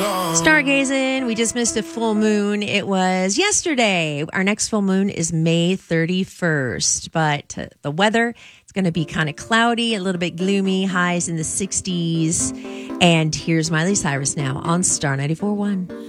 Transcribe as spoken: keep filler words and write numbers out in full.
Stargazing. We just missed a full moon. It was yesterday. Our next full moon is May thirty-first. But uh, the weather, it's going to be kind of cloudy, a little bit gloomy, highs in the sixties. And here's Miley Cyrus now on Star ninety-four point one.